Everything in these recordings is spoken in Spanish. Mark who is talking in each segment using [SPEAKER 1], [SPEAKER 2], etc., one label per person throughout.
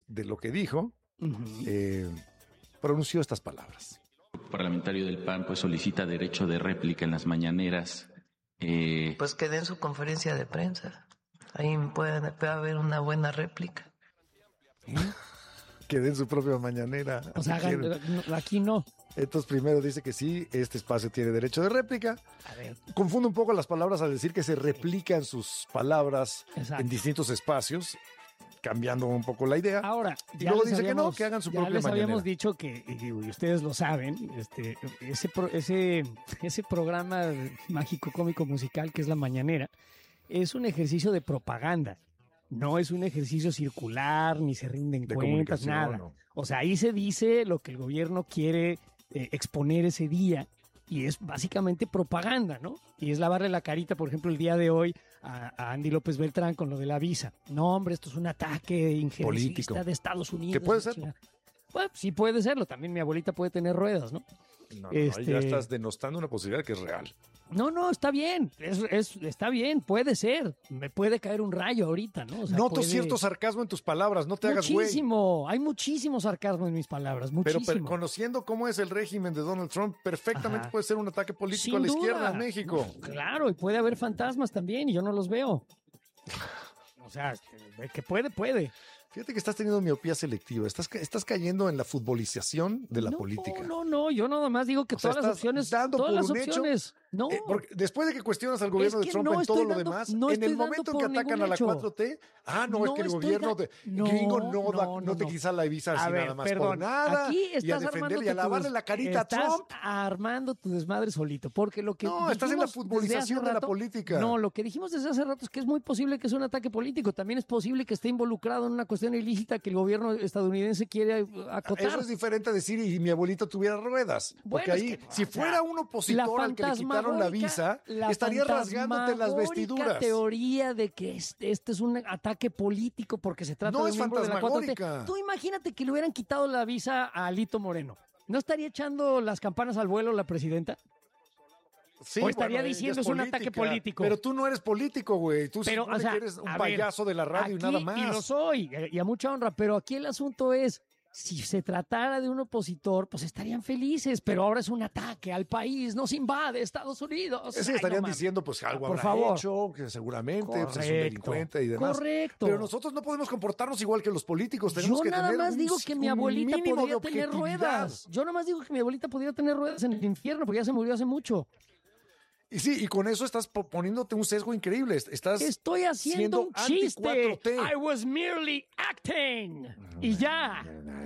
[SPEAKER 1] de lo que dijo,
[SPEAKER 2] Uh-huh.
[SPEAKER 1] pronunció estas palabras.
[SPEAKER 3] El parlamentario del PAN pues solicita derecho de réplica en las mañaneras.
[SPEAKER 4] Pues que den su conferencia de prensa. Ahí puede haber una buena réplica.
[SPEAKER 1] Que den su propia mañanera.
[SPEAKER 2] O sea, aquí no.
[SPEAKER 1] Entonces primero dice que sí, este espacio tiene derecho de réplica.
[SPEAKER 2] A ver.
[SPEAKER 1] Confunde un poco las palabras al decir que se replican sus palabras
[SPEAKER 2] Exacto.
[SPEAKER 1] en distintos espacios, cambiando un poco la idea.
[SPEAKER 2] Ahora,
[SPEAKER 1] y luego dice que no, que hagan su propia
[SPEAKER 2] ya les
[SPEAKER 1] mañanera.
[SPEAKER 2] habíamos dicho que, y ustedes lo saben, ese programa mágico, cómico, musical que es La Mañanera, es un ejercicio de propaganda. No es un ejercicio circular, ni se rinden
[SPEAKER 1] De
[SPEAKER 2] cuentas,
[SPEAKER 1] comunicación,
[SPEAKER 2] nada.
[SPEAKER 1] no.
[SPEAKER 2] O sea, ahí se dice lo que el gobierno quiere exponer ese día y es básicamente propaganda, ¿no? Y es lavarle la carita, por ejemplo, el día de hoy a Andy López Beltrán con lo de la visa. No, hombre, esto es un ataque injerencista
[SPEAKER 1] Político.
[SPEAKER 2] de Estados Unidos.
[SPEAKER 1] Que puede ser.
[SPEAKER 2] Pues sí puede serlo. También mi abuelita puede tener ruedas, ¿no?
[SPEAKER 1] No, ahí ya estás denostando una posibilidad que es real.
[SPEAKER 2] No, está bien. Está bien, puede ser. Me puede caer un rayo ahorita, ¿no? O sea,
[SPEAKER 1] Noto
[SPEAKER 2] puede...
[SPEAKER 1] cierto sarcasmo en tus palabras, no te hagas güey.
[SPEAKER 2] Muchísimo. Hay muchísimo sarcasmo en mis palabras, muchísimo.
[SPEAKER 1] Pero conociendo cómo es el régimen de Donald Trump, perfectamente
[SPEAKER 2] Ajá.
[SPEAKER 1] puede ser un ataque político
[SPEAKER 2] Sin
[SPEAKER 1] a la
[SPEAKER 2] duda.
[SPEAKER 1] izquierda en México.
[SPEAKER 2] Claro, y puede haber fantasmas también, y yo no los veo. O sea, que puede.
[SPEAKER 1] Fíjate que estás teniendo miopía selectiva, estás cayendo en la futbolización de la política.
[SPEAKER 2] No, yo nada más digo que
[SPEAKER 1] O sea,
[SPEAKER 2] todas las
[SPEAKER 1] estás
[SPEAKER 2] opciones,
[SPEAKER 1] dando
[SPEAKER 2] todas
[SPEAKER 1] por
[SPEAKER 2] las
[SPEAKER 1] un hecho,
[SPEAKER 2] opciones. No.
[SPEAKER 1] Porque después de que cuestionas al gobierno
[SPEAKER 2] Es
[SPEAKER 1] de
[SPEAKER 2] que
[SPEAKER 1] Trump
[SPEAKER 2] no
[SPEAKER 1] en todo
[SPEAKER 2] estoy
[SPEAKER 1] lo
[SPEAKER 2] dando-
[SPEAKER 1] demás,
[SPEAKER 2] no
[SPEAKER 1] en
[SPEAKER 2] estoy
[SPEAKER 1] el momento
[SPEAKER 2] dando
[SPEAKER 1] en que
[SPEAKER 2] por
[SPEAKER 1] atacan
[SPEAKER 2] ningún
[SPEAKER 1] a la
[SPEAKER 2] hecho.
[SPEAKER 1] 4T, es que el gobierno gringo no te quita la visa así nada más por nada,
[SPEAKER 2] aquí
[SPEAKER 1] y a
[SPEAKER 2] estás
[SPEAKER 1] defender
[SPEAKER 2] armando
[SPEAKER 1] y a lavarle la carita a Trump.
[SPEAKER 2] armando tu desmadre solito, porque lo que
[SPEAKER 1] No, estás en la
[SPEAKER 2] dijimos
[SPEAKER 1] futbolización
[SPEAKER 2] desde hace
[SPEAKER 1] de la
[SPEAKER 2] rato-
[SPEAKER 1] política.
[SPEAKER 2] No, lo que dijimos desde hace rato es que es muy posible que sea un ataque político, también es posible que esté involucrado en una cuestión ilícita que el gobierno estadounidense quiere acotar.
[SPEAKER 1] Eso es diferente a decir y mi abuelito tuviera ruedas. Porque
[SPEAKER 2] Bueno, es
[SPEAKER 1] ahí,
[SPEAKER 2] que,
[SPEAKER 1] si
[SPEAKER 2] o sea,
[SPEAKER 1] fuera un opositor al que le quitaron la visa, estaría rasgándote las vestiduras.
[SPEAKER 2] La teoría de que este es un ataque político porque se trata
[SPEAKER 1] No
[SPEAKER 2] de
[SPEAKER 1] es
[SPEAKER 2] un miembro de la 4T.
[SPEAKER 1] fantasmagórica.
[SPEAKER 2] Tú imagínate que le hubieran quitado la visa a Alito Moreno. ¿No estaría echando las campanas al vuelo la presidenta?
[SPEAKER 1] Sí,
[SPEAKER 2] O estaría
[SPEAKER 1] ella
[SPEAKER 2] diciendo es un ataque político.
[SPEAKER 1] Pero tú no eres político, güey. Tú
[SPEAKER 2] Pero,
[SPEAKER 1] supone
[SPEAKER 2] o sea,
[SPEAKER 1] que eres un
[SPEAKER 2] a
[SPEAKER 1] payaso
[SPEAKER 2] ver,
[SPEAKER 1] de la radio
[SPEAKER 2] aquí,
[SPEAKER 1] y nada más.
[SPEAKER 2] Y lo soy, y a mucha honra. Pero aquí el asunto es, si se tratara de un opositor, pues estarían felices. Pero ahora es un ataque al país, nos invade Estados Unidos.
[SPEAKER 1] Sí,
[SPEAKER 2] Ay,
[SPEAKER 1] estarían
[SPEAKER 2] no mames.
[SPEAKER 1] diciendo, pues algo
[SPEAKER 2] Por
[SPEAKER 1] habrá
[SPEAKER 2] favor.
[SPEAKER 1] hecho, que seguramente pues, es un
[SPEAKER 2] Correcto.
[SPEAKER 1] delincuente y demás.
[SPEAKER 2] Correcto.
[SPEAKER 1] Pero nosotros no podemos comportarnos igual que los políticos. Tenemos
[SPEAKER 2] Yo
[SPEAKER 1] que
[SPEAKER 2] nada
[SPEAKER 1] tener
[SPEAKER 2] más digo que mi
[SPEAKER 1] un
[SPEAKER 2] abuelita
[SPEAKER 1] mínimo
[SPEAKER 2] podría
[SPEAKER 1] de
[SPEAKER 2] tener
[SPEAKER 1] objetividad.
[SPEAKER 2] ruedas. Yo nada más digo que mi abuelita podría tener ruedas en el infierno porque ya se murió hace mucho.
[SPEAKER 1] Y sí, y con eso estás poniéndote un sesgo increíble. Estás
[SPEAKER 2] Estoy haciendo un
[SPEAKER 1] siendo
[SPEAKER 2] chiste.
[SPEAKER 1] anti-4T.
[SPEAKER 2] I was merely acting. Y ya.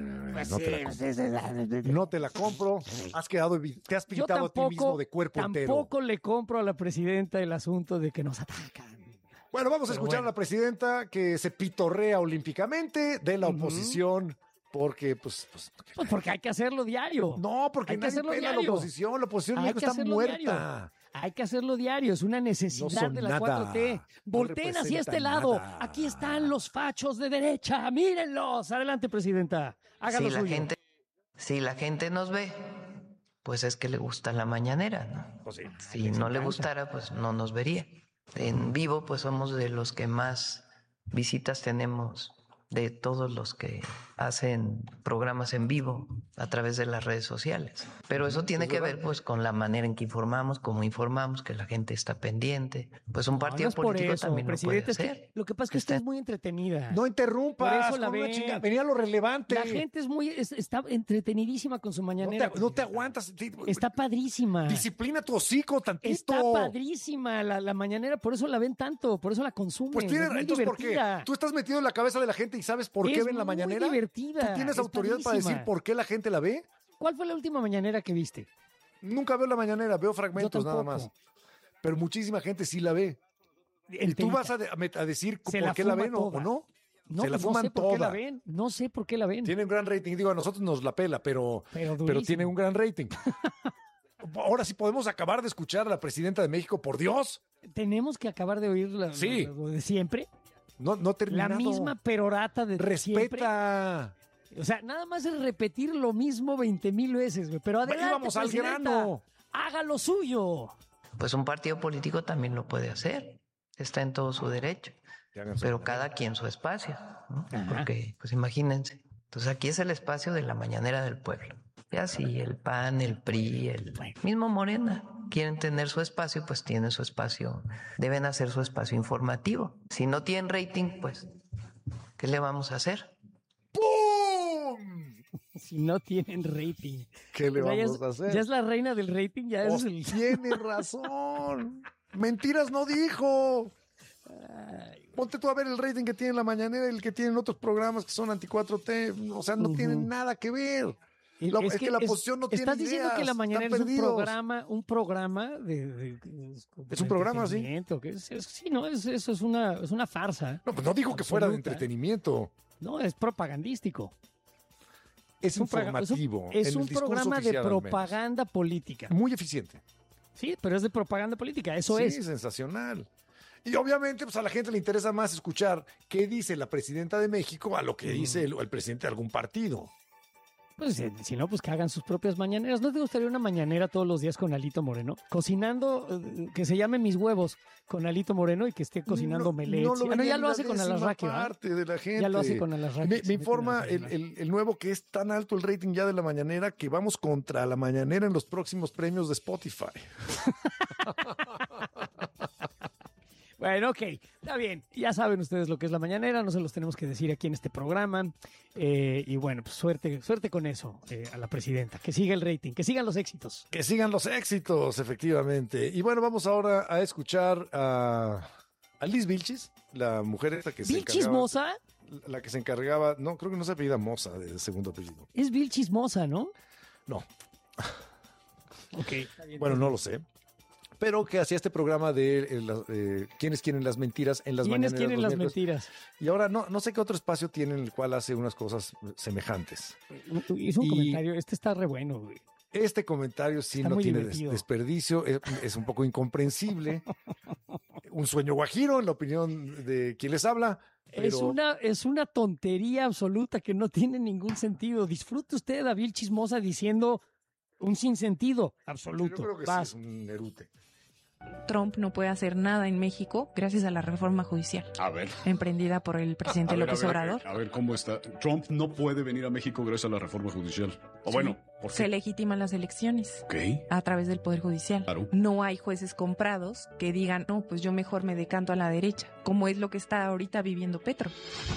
[SPEAKER 1] No te la compro. Has quedado, te has
[SPEAKER 2] Yo
[SPEAKER 1] pintado a ti mismo de cuerpo entero.
[SPEAKER 2] tampoco le compro a la presidenta el asunto de que nos atacan.
[SPEAKER 1] Bueno, vamos a
[SPEAKER 2] Pero
[SPEAKER 1] escuchar
[SPEAKER 2] bueno.
[SPEAKER 1] a la presidenta que se pitorrea olímpicamente de la oposición porque, pues
[SPEAKER 2] Pues porque hay que hacerlo diario.
[SPEAKER 1] no, porque
[SPEAKER 2] Hay que
[SPEAKER 1] nadie
[SPEAKER 2] hacerlo
[SPEAKER 1] pela a la
[SPEAKER 2] diario.
[SPEAKER 1] oposición. La oposición en
[SPEAKER 2] Hay
[SPEAKER 1] México
[SPEAKER 2] que
[SPEAKER 1] está
[SPEAKER 2] hacerlo
[SPEAKER 1] muerta.
[SPEAKER 2] diario. Hay que hacerlo diario, es una
[SPEAKER 1] No
[SPEAKER 2] necesidad
[SPEAKER 1] son
[SPEAKER 2] de la
[SPEAKER 1] nada.
[SPEAKER 2] 4T.
[SPEAKER 1] No
[SPEAKER 2] Volteen hacia este lado.
[SPEAKER 1] representan nada.
[SPEAKER 2] Aquí están los fachos de derecha. Mírenlos. Adelante, presidenta. Hágalo
[SPEAKER 4] Si la
[SPEAKER 2] suyo.
[SPEAKER 4] gente nos ve, pues es que le gusta la mañanera, ¿no?
[SPEAKER 1] Pues sí.
[SPEAKER 4] Si no le gustara, pues no nos vería. En vivo, pues somos de los que más visitas tenemos de todos los que hacen programas en vivo a través de las redes sociales. Pero eso tiene que ver pues con la manera en que informamos, cómo informamos, que la gente está pendiente. Pues un partido
[SPEAKER 2] No es por
[SPEAKER 4] político
[SPEAKER 2] eso,
[SPEAKER 4] también lo puede
[SPEAKER 2] presidente. Es que
[SPEAKER 4] hacer.
[SPEAKER 2] lo que pasa es que usted es muy entretenida.
[SPEAKER 1] No interrumpas.
[SPEAKER 2] Por eso la
[SPEAKER 1] con una
[SPEAKER 2] ven.
[SPEAKER 1] chinga- Venía lo relevante.
[SPEAKER 2] La gente es está entretenidísima con su mañanera.
[SPEAKER 1] no te
[SPEAKER 2] presidenta.
[SPEAKER 1] aguantas.
[SPEAKER 2] Está padrísima.
[SPEAKER 1] Disciplina tu hocico tantito.
[SPEAKER 2] Está padrísima la mañanera, por eso la ven tanto, por eso la consumen.
[SPEAKER 1] Pues
[SPEAKER 2] es
[SPEAKER 1] tienes,
[SPEAKER 2] muy
[SPEAKER 1] entonces, ¿por qué?
[SPEAKER 2] divertida.
[SPEAKER 1] ¿Tú estás metido en la cabeza de la gente y sabes por qué
[SPEAKER 2] Es
[SPEAKER 1] ven la
[SPEAKER 2] muy
[SPEAKER 1] mañanera?
[SPEAKER 2] divertida,
[SPEAKER 1] ¿Tú tienes
[SPEAKER 2] es
[SPEAKER 1] autoridad para
[SPEAKER 2] padrísima.
[SPEAKER 1] decir por qué la gente la ve?
[SPEAKER 2] ¿Cuál fue la última mañanera que viste?
[SPEAKER 1] Nunca veo la mañanera, veo fragmentos
[SPEAKER 2] Yo
[SPEAKER 1] nada
[SPEAKER 2] tampoco.
[SPEAKER 1] más. Pero muchísima gente sí la ve. ¿Y tú vas a decir
[SPEAKER 2] Se
[SPEAKER 1] por
[SPEAKER 2] la
[SPEAKER 1] qué la
[SPEAKER 2] fuma
[SPEAKER 1] ven o
[SPEAKER 2] toda.
[SPEAKER 1] no?
[SPEAKER 2] No,
[SPEAKER 1] Se la
[SPEAKER 2] pues
[SPEAKER 1] fuman
[SPEAKER 2] no sé por qué la
[SPEAKER 1] toda.
[SPEAKER 2] ven. No sé por qué la ven.
[SPEAKER 1] Tiene un gran rating. Digo, a nosotros nos la pela, pero
[SPEAKER 2] durísimo.
[SPEAKER 1] tiene un gran rating. Ahora sí podemos acabar de escuchar a la presidenta de México, por Dios.
[SPEAKER 2] Tenemos que acabar de oír
[SPEAKER 1] Sí.
[SPEAKER 2] lo de siempre.
[SPEAKER 1] No terminado.
[SPEAKER 2] La misma perorata de siempre.
[SPEAKER 1] Respeta.
[SPEAKER 2] O sea, nada más es repetir lo mismo 20,000 veces, güey. Pero adelante,
[SPEAKER 1] Íbamos al
[SPEAKER 2] presidenta,
[SPEAKER 1] grano.
[SPEAKER 2] haga lo suyo.
[SPEAKER 4] Pues un partido político también lo puede hacer. Está en todo su derecho. pero cada quien su espacio, ¿no? Porque, pues imagínense. Entonces aquí es el espacio de la mañanera del pueblo. Ya si el PAN, el PRI, el mismo Morena quieren tener su espacio, pues tienen su espacio, deben hacer su espacio informativo. Si no tienen rating, pues, ¿qué le vamos a hacer?
[SPEAKER 1] ¡Pum!
[SPEAKER 2] Si no tienen rating.
[SPEAKER 1] ¿Qué le vamos a hacer?
[SPEAKER 2] Ya es la reina del rating, ya es el...
[SPEAKER 1] Tiene razón. Mentiras no dijo. Ponte tú a ver el rating que tiene La Mañanera y el que tienen otros programas que son anti-4T. O sea, no tienen nada que ver. Es que la oposición no tiene ideas.
[SPEAKER 2] Estás diciendo que La Mañanera es un programa de
[SPEAKER 1] es un programa, sí.
[SPEAKER 2] Sí, no, eso es una farsa.
[SPEAKER 1] No, pues no dijo que fuera de entretenimiento.
[SPEAKER 2] No, es propagandístico.
[SPEAKER 1] Es informativo.
[SPEAKER 2] Es un programa de propaganda política.
[SPEAKER 1] Muy eficiente.
[SPEAKER 2] Sí, pero es de propaganda política, eso es.
[SPEAKER 1] Sí, sensacional. Y obviamente pues a la gente le interesa más escuchar qué dice la presidenta de México a lo que dice el presidente de algún partido.
[SPEAKER 2] Pues si no, pues que hagan sus propias mañaneras. ¿No te gustaría una mañanera todos los días con Alito Moreno? Cocinando, que se llame Mis Huevos con Alito Moreno y que esté cocinando Melech. Ya lo hace con Alasraqui, ¿verdad?
[SPEAKER 1] Parte de la gente.
[SPEAKER 2] Ya lo hace con Alasraqui.
[SPEAKER 1] Me informa el nuevo que es tan alto el rating ya de La Mañanera que vamos contra La Mañanera en los próximos premios de Spotify.
[SPEAKER 2] Bueno, ok, está bien. Ya saben ustedes lo que es La Mañanera, no se los tenemos que decir aquí en este programa. Y bueno, pues suerte con eso a la presidenta. Que siga el rating, que sigan los éxitos.
[SPEAKER 1] Que sigan los éxitos, efectivamente. Y bueno, vamos ahora a escuchar a Liz Vilchis, la mujer esta que se encargaba.
[SPEAKER 2] ¿Vilchis Moza?
[SPEAKER 1] La que se encargaba, no, creo que no se apellida Moza de segundo apellido.
[SPEAKER 2] Es Vilchis Moza, ¿no?
[SPEAKER 1] No.
[SPEAKER 2] Ok.
[SPEAKER 1] Bueno, no lo sé. Pero que hacía este programa de ¿Quiénes quieren las mentiras en las mañaneras?
[SPEAKER 2] ¿Quiénes quieren las mentiras?
[SPEAKER 1] Y ahora no sé qué otro espacio tiene en el cual hace unas cosas semejantes.
[SPEAKER 2] Hizo un comentario, está re bueno, güey.
[SPEAKER 1] Este comentario sí no tiene desperdicio, es un poco incomprensible. Un sueño guajiro, en la opinión de quien les habla. Pero...
[SPEAKER 2] Es una tontería absoluta que no tiene ningún sentido. Disfrute usted a Vilchis Moza diciendo un sinsentido absoluto.
[SPEAKER 1] Yo creo que sí es un erute.
[SPEAKER 5] Trump no puede hacer nada en México gracias a la reforma judicial.
[SPEAKER 6] A ver.
[SPEAKER 5] Emprendida por el presidente López Obrador.
[SPEAKER 6] A ver cómo está. Trump no puede venir a México gracias a la reforma judicial. O bueno, ¿por qué?
[SPEAKER 5] Se legitiman las elecciones.
[SPEAKER 6] ¿Qué?
[SPEAKER 5] A través del Poder Judicial.
[SPEAKER 6] Claro.
[SPEAKER 5] No hay jueces comprados que digan, no, pues yo mejor me decanto a la derecha, como es lo que está ahorita viviendo Petro.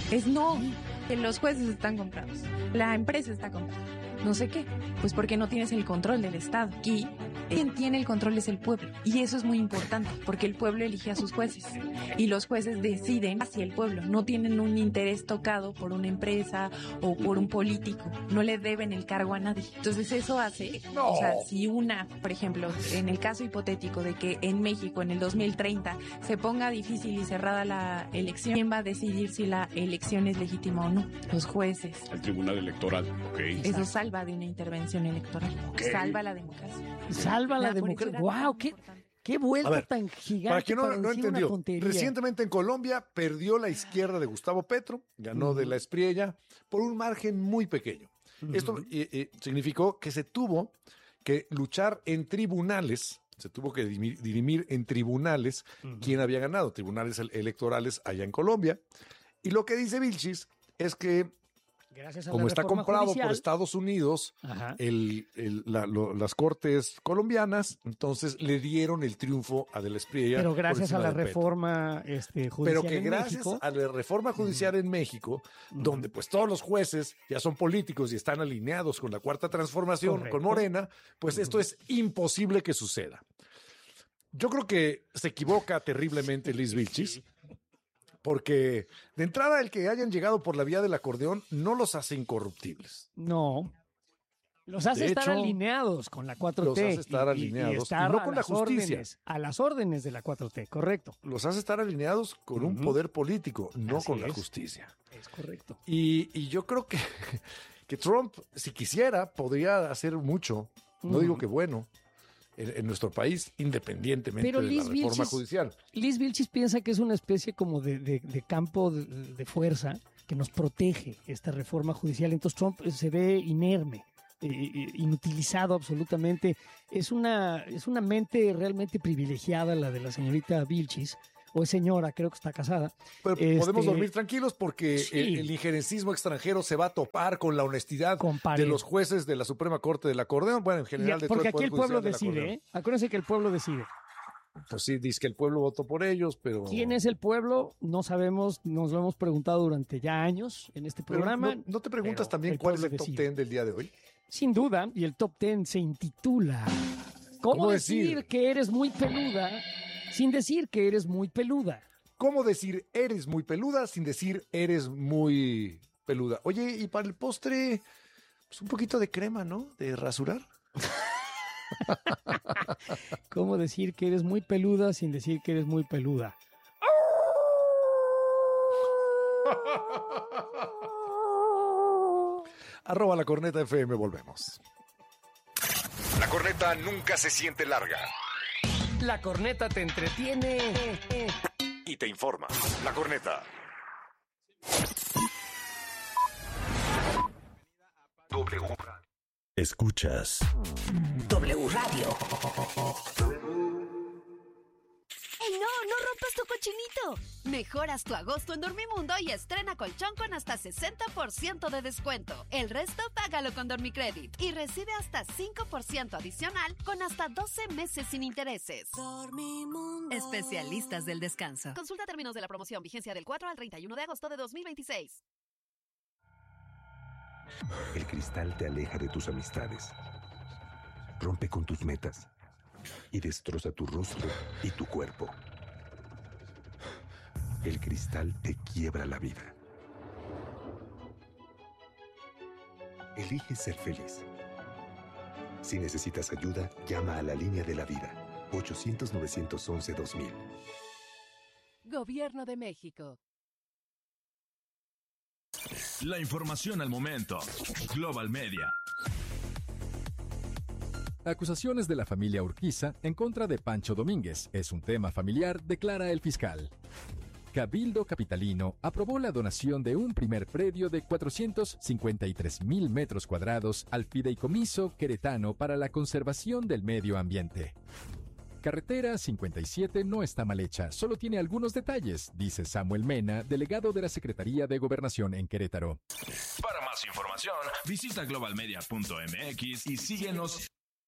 [SPEAKER 5] Que los jueces están comprados. La empresa está comprada. No sé qué. Pues porque no tienes el control del Estado. Aquí, quien tiene el control es el pueblo. Y eso es muy importante, porque el pueblo elige a sus jueces. Y los jueces deciden hacia el pueblo. No tienen un interés tocado por una empresa o por un político. No le deben el cargo a nadie. Entonces eso hace, o sea, si por ejemplo, en el caso hipotético de que en México en el 2030 se ponga difícil y cerrada la elección, ¿quién va a decidir si la elección es legítima o no? Los jueces.
[SPEAKER 6] El Tribunal Electoral, ok.
[SPEAKER 5] Eso salva de una intervención electoral. Okay. Salva la democracia.
[SPEAKER 2] Salva la democracia. ¡Wow! ¡Qué vuelta tan gigante!
[SPEAKER 1] Para quien no entendió, recientemente en Colombia perdió la izquierda de Gustavo Petro, ganó de la Espriella por un margen muy pequeño. Esto significó que se tuvo que luchar en tribunales, se tuvo que dirimir en tribunales quién había ganado, tribunales electorales allá en Colombia. Y lo que dice Vilchis es que como está comprado judicial por Estados Unidos, las cortes colombianas, entonces le dieron el triunfo a De la Espriella.
[SPEAKER 2] Pero gracias a la reforma judicial
[SPEAKER 1] Pero que gracias a la reforma judicial en México, donde pues todos los jueces ya son políticos y están alineados con la Cuarta Transformación, con Morena, pues esto es imposible que suceda. Yo creo que se equivoca terriblemente Liz Vilchis. Porque de entrada el que hayan llegado por la vía del acordeón no los hace incorruptibles.
[SPEAKER 2] No. Los hace estar alineados con la 4T.
[SPEAKER 1] Los hace estar alineados y no con la justicia.
[SPEAKER 2] A las órdenes de la 4T, correcto.
[SPEAKER 1] Los hace estar alineados con un poder político, no con la justicia.
[SPEAKER 2] Es correcto.
[SPEAKER 1] Y yo creo que Trump, si quisiera, podría hacer mucho. No digo que bueno. En nuestro país, independientemente de la reforma judicial.
[SPEAKER 2] Liz Vilchis piensa que es una especie como de campo de fuerza que nos protege esta reforma judicial. Entonces Trump se ve inerme, inutilizado absolutamente. Es una mente realmente privilegiada la de la señorita Vilchis, o es señora, creo que está casada.
[SPEAKER 1] Pero podemos dormir tranquilos porque
[SPEAKER 2] sí,
[SPEAKER 1] el injerencismo extranjero se va a topar con la honestidad de los jueces de la Suprema Corte del Acordeón, bueno, en general de todo
[SPEAKER 2] porque
[SPEAKER 1] el Poder
[SPEAKER 2] aquí el pueblo
[SPEAKER 1] Judicial del
[SPEAKER 2] decide, Acuérdense que el pueblo decide.
[SPEAKER 1] Pues sí, dice que el pueblo votó por ellos, pero...
[SPEAKER 2] ¿Quién es el pueblo? No sabemos, nos lo hemos preguntado durante ya años en este programa.
[SPEAKER 1] ¿No te preguntas también cuál es el top 10 del día de hoy?
[SPEAKER 2] Sin duda, y el top 10 se intitula ¿Cómo decir que eres muy peluda sin decir que eres muy peluda?
[SPEAKER 1] ¿Cómo decir eres muy peluda sin decir eres muy peluda? Oye, y para el postre, pues un poquito de crema, ¿no? De rasurar.
[SPEAKER 2] ¿Cómo decir que eres muy peluda sin decir que eres muy peluda?
[SPEAKER 1] @ La Corneta FM, volvemos.
[SPEAKER 7] La corneta nunca se siente larga.
[SPEAKER 2] La corneta te entretiene
[SPEAKER 7] Y te informa. La corneta. W.
[SPEAKER 8] Escuchas
[SPEAKER 9] W Radio.
[SPEAKER 10] ¡Ey, no rompas tu cochinito! Mejoras tu agosto en Dormimundo y estrena colchón con hasta 60% de descuento. El resto págalo con Dormicredit y recibe hasta 5% adicional con hasta 12 meses sin intereses. Dormimundo. Especialistas del descanso. Consulta términos de la promoción, vigencia del 4 al 31 de agosto de 2026.
[SPEAKER 8] El cristal te aleja de tus amistades, rompe con tus metas y destroza tu rostro y tu cuerpo. El cristal te quiebra la vida. Elige ser feliz. Si necesitas ayuda, llama a la línea de la vida, 800-911-2000.
[SPEAKER 10] Gobierno de México.
[SPEAKER 11] La información al momento. Global Media.
[SPEAKER 12] Acusaciones de la familia Urquiza en contra de Pancho Domínguez es un tema familiar, declara el fiscal. Cabildo Capitalino aprobó la donación de un primer predio de 453,000 metros cuadrados al Fideicomiso Queretano para la conservación del medio ambiente. Carretera 57 no está mal hecha, solo tiene algunos detalles, dice Samuel Mena, delegado de la Secretaría de Gobernación en Querétaro.
[SPEAKER 11] Para más información, visita globalmedia.mx y síguenos.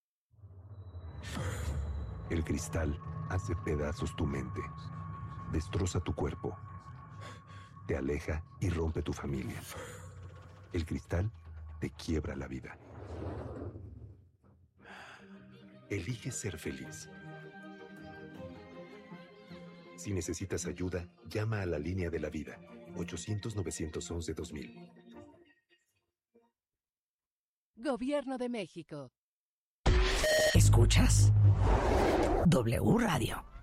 [SPEAKER 8] El cristal hace pedazos tu mente, destroza tu cuerpo, te aleja y rompe tu familia. El cristal te quiebra la vida. Elige ser feliz. Si necesitas ayuda, llama a la línea de la vida, 800-911-2000.
[SPEAKER 10] Gobierno de México.
[SPEAKER 9] Escuchas W Radio.